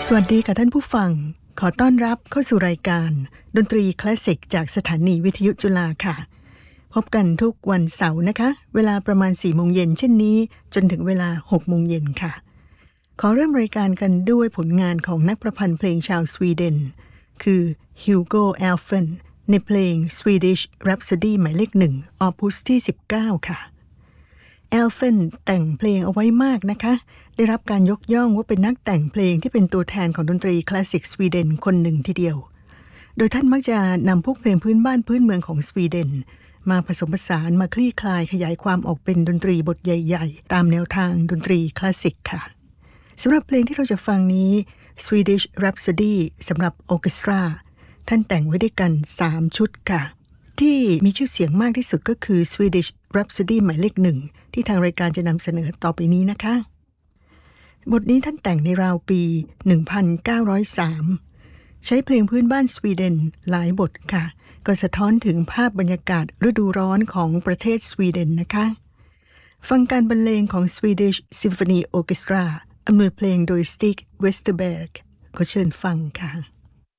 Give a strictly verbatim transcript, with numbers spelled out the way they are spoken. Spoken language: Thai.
สวัสดีค่ะท่านผู้ฟังขอต้อนรับเข้าสู่รายการดนตรีคลาสสิกจากสถานีวิทยุจุฬาค่ะพบกันทุกวันเสาร์นะคะเวลาประมาณ สี่โมงเย็นเช่นนี้จนถึงเวลา หกโมงเย็นค่ะขอเริ่มรายการกันด้วยผลงานของนักประพันธ์เพลงชาวสวีเดนคือฮิวโก แอลเฟนในเพลง Swedish Rhapsody หมายเลขหนึ่ง Opus ที่สิบเก้าค่ะแอลเฟนแต่งเพลงเอาไว้มากนะคะได้รับการยกย่องว่าเป็นนักแต่งเพลงที่เป็นตัวแทนของดนตรีคลาสสิกสวีเดนคนหนึ่งทีเดียวโดยท่านมักจะนำพวกเพลงพื้นบ้านพื้นเมืองของสวีเดนมาผสมผสานมาคลี่คลายขยายความออกเป็นดนตรีบทใหญ่ๆตามแนวทางดนตรีคลาสสิกค่ะสำหรับเพลงที่เราจะฟังนี้ Swedish Rhapsody สำหรับออร์เคสตราท่านแต่งไว้ด้วยกันสามชุดค่ะที่มีชื่อเสียงมากที่สุดก็คือ Swedish Rhapsody หมายเลขหนึ่งที่ทางรายการจะนำเสนอต่อไปนี้นะคะบทนี้ท่านแต่งในราวปี หนึ่งพันเก้าร้อยสาม ใช้เพลงพื้นบ้านสวีเดนหลายบทค่ะก็สะท้อนถึงภาพบรรยากาศฤดูร้อนของประเทศสวีเดนนะคะฟังการบรรเลงของ Swedish Symphony Orchestra อำนวยเพลงโดย Stig Westerberg ขอเชิญฟังค่ะ